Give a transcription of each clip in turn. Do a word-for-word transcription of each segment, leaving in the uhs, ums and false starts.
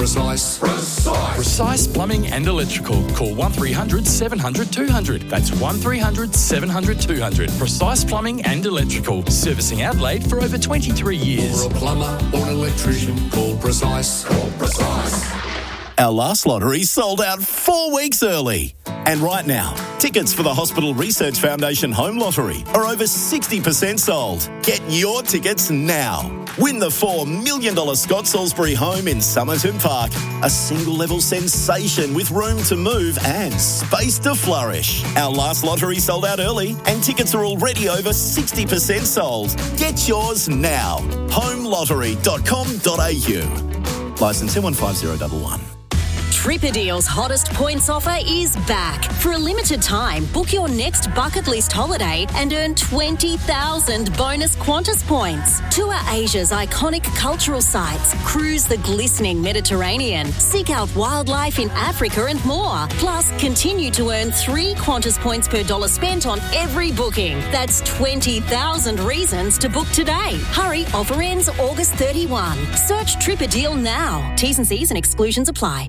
precise. Precise. Precise Plumbing and Electrical. Call one three hundred seven hundred two hundred. That's one three hundred seven hundred two hundred. Precise Plumbing and Electrical. Servicing Adelaide for over twenty-three years. For a plumber or an electrician, call Precise. Call Precise. Our last lottery sold out four weeks early. And right now, tickets for the Hospital Research Foundation Home Lottery are over sixty percent sold. Get your tickets now. Win the four million dollars Scott Salisbury home in Somerton Park. A single-level sensation with room to move and space to flourish. Our last lottery sold out early and tickets are already over sixty percent sold. Get yours now. home lottery dot com dot a u. Licence M one five zero one one. Tripadeal's hottest points offer is back. For a limited time, book your next bucket list holiday and earn twenty thousand bonus Qantas points. Tour Asia's iconic cultural sites, cruise the glistening Mediterranean, seek out wildlife in Africa and more. Plus, continue to earn three Qantas points per dollar spent on every booking. That's twenty thousand reasons to book today. Hurry, offer ends August thirty-first. Search Tripadeal now. T's and C's and exclusions apply.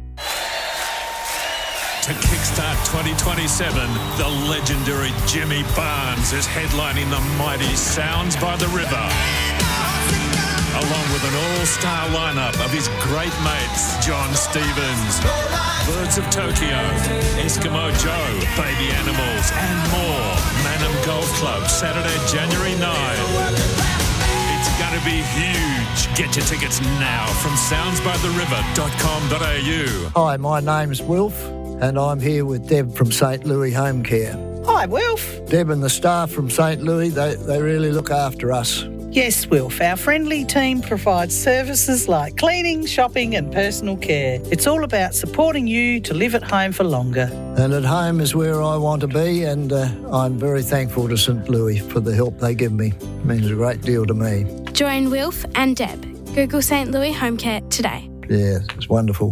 To kickstart twenty twenty-seven, the legendary Jimmy Barnes is headlining the mighty Sounds by the River, along with an all-star lineup of his great mates, John Stevens, Birds of Tokyo, Eskimo Joe, Baby Animals, and more. Manham Golf Club, Saturday, January ninth. It's going to be huge. Get your tickets now from sounds by the river dot com dot a u. Hi, my name's Wilf, and I'm here with Deb from St Louis Home Care. Hi, Wilf. Deb and the staff from St Louis, they, they really look after us. Yes, Wilf. Our friendly team provides services like cleaning, shopping and personal care. It's all about supporting you to live at home for longer. And at home is where I want to be, and uh, I'm very thankful to St Louis for the help they give me. It means a great deal to me. Join Wilf and Deb. Google St Louis Home Care today. Yeah, it's wonderful.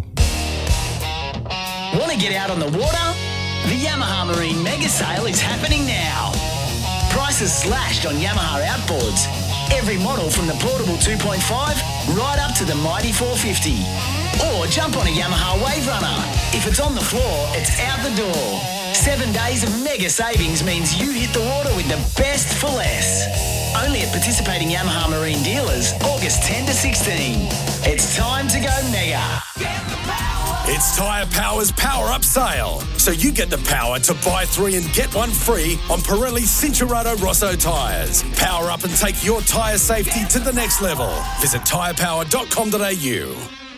Want to get out on the water? The Yamaha Marine Mega Sale is happening now. Prices slashed on Yamaha outboards. Every model from the portable two point five right up to the mighty four fifty. Or jump on a Yamaha Wave Runner. If it's on the floor, it's out the door. Seven days of mega savings means you hit the water with the best for less. Only at participating Yamaha Marine dealers, August tenth to sixteenth. It's time to go mega. It's Tyre Power's Power Up Sale. So you get the power to buy three and get one free on Pirelli Cincherato Rosso tyres. Power up and take your tyre safety to the next level. Visit tyre power dot com dot a u.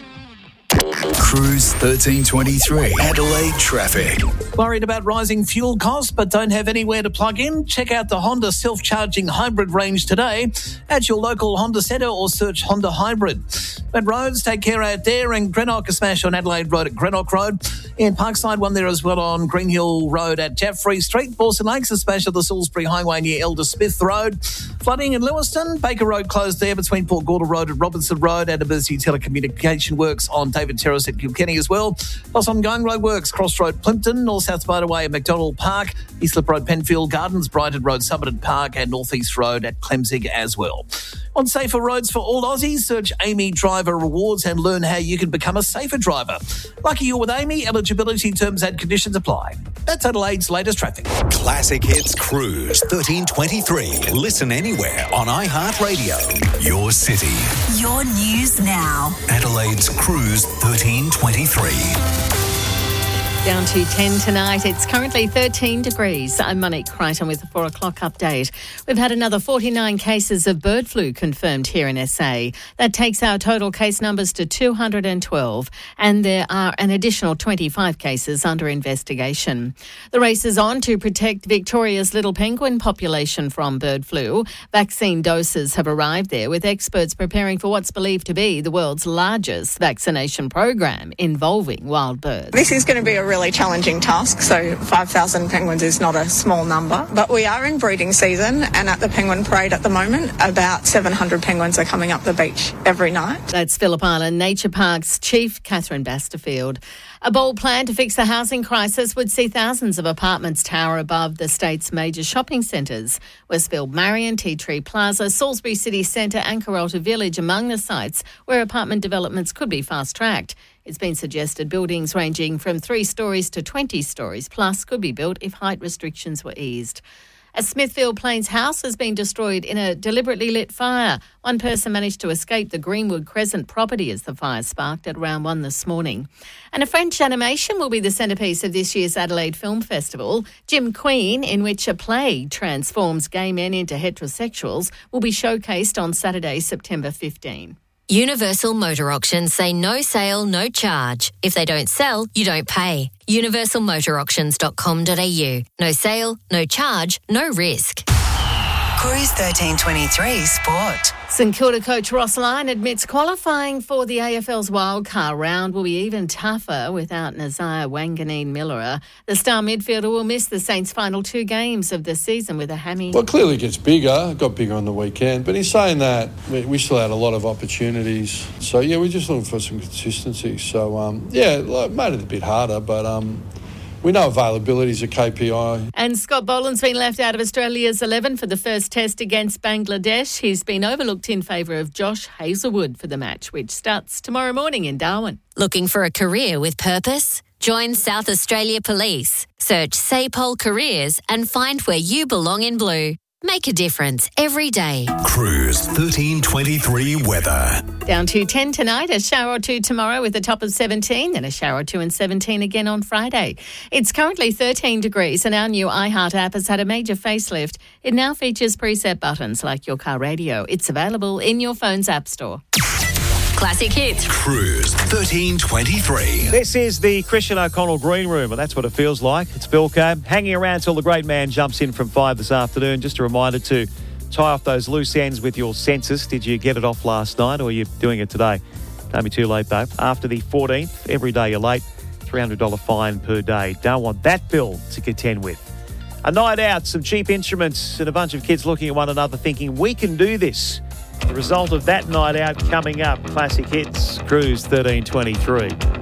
Cruise thirteen twenty-three. Adelaide traffic. Worried about rising fuel costs but don't have anywhere to plug in? Check out the Honda self-charging hybrid range today at your local Honda centre or search Honda Hybrid. But roads, take care out there, and Greenock, a smash on Adelaide Road at Greenock Road. In Parkside, one there as well on Green Hill Road at Jaffrey Street. Dawson Lakes, a smash of the Salisbury Highway near Elder Smith Road. Flooding in Lewiston, Baker Road closed there between Port Gorda Road and Robinson Road. Adabuzzi Telecommunication Works on David Terrace at Kilkenny as well. Plus ongoing road works, Crossroad Plimpton, North South Motorway at McDonald Park, Eastlip Road Penfield Gardens, Brighton Road Somerton Park and North East Road at Clemzig as well. On Safer Roads for All Aussies, search Amy Driver Rewards and learn how you can become a safer driver. Lucky you're with Amy, eligibility terms and conditions apply. That's Adelaide's latest traffic. Classic Hits Cruise thirteen twenty-three. Listen anywhere on iHeartRadio. Your city. Your news now. Adelaide's Cruise thirteen twenty-three. Down to ten tonight. It's currently thirteen degrees. I'm Monique Crichton with the four o'clock update. We've had another forty-nine cases of bird flu confirmed here in S A. That takes our total case numbers to two hundred twelve, and there are an additional twenty-five cases under investigation. The race is on to protect Victoria's little penguin population from bird flu. Vaccine doses have arrived there, with experts preparing for what's believed to be the world's largest vaccination program involving wild birds. This is going to be a real really challenging task, so five thousand penguins is not a small number. But we are in breeding season, and at the Penguin Parade at the moment, about seven hundred penguins are coming up the beach every night. That's Phillip Island Nature Park's Chief Catherine Basterfield. A bold plan to fix the housing crisis would see thousands of apartments tower above the state's major shopping centres. Westfield Marion, Tea Tree Plaza, Salisbury City Centre and Carolta Village among the sites where apartment developments could be fast-tracked. It's been suggested buildings ranging from three stories to twenty stories plus could be built if height restrictions were eased. A Smithfield Plains house has been destroyed in a deliberately lit fire. One person managed to escape the Greenwood Crescent property as the fire sparked at around one this morning. And a French animation will be the centrepiece of this year's Adelaide Film Festival. Jim Queen, in which a play transforms gay men into heterosexuals, will be showcased on Saturday, September fifteenth. Universal Motor Auctions say no sale, no charge. If they don't sell, you don't pay. universal motor auctions dot com dot a u. No sale, no charge, no risk. Cruise thirteen twenty-three Sport. St Kilda coach Ross Lyon admits qualifying for the A F L's wildcard round will be even tougher without Nazir Wanganeen-Miller. The star midfielder will miss the Saints' final two games of the season with a hammy. Well, clearly it gets bigger. It got bigger on the weekend. But in saying that, we, we still had a lot of opportunities. So, yeah, we're just looking for some consistency. So, um, yeah, it made it a bit harder, but... Um, We know availability is a K P I. And Scott Boland's been left out of Australia's eleven for the first test against Bangladesh. He's been overlooked in favour of Josh Hazelwood for the match, which starts tomorrow morning in Darwin. Looking for a career with purpose? Join South Australia Police. Search SAPOL Careers and find where you belong in blue. Make a difference every day. Cruise thirteen twenty-three weather. Down to ten tonight, a shower or two tomorrow with a top of seventeen, then a shower or two and seventeen again on Friday. It's currently thirteen degrees and our new iHeart app has had a major facelift. It now features preset buttons like your car radio. It's available in your phone's app store. Classic hits. Cruise thirteen twenty-three. This is the Christian O'Connell Green Room, and that's what it feels like. It's Bill Cab hanging around till the great man jumps in from five this afternoon. Just a reminder to tie off those loose ends with your census. Did you get it off last night or are you doing it today? Don't be too late, though. After the fourteenth, every day you're late, three hundred dollars fine per day. Don't want that bill to contend with. A night out, some cheap instruments, and a bunch of kids looking at one another thinking, we can do this. The result of that night out coming up. Classic hits, Cruise thirteen twenty-three.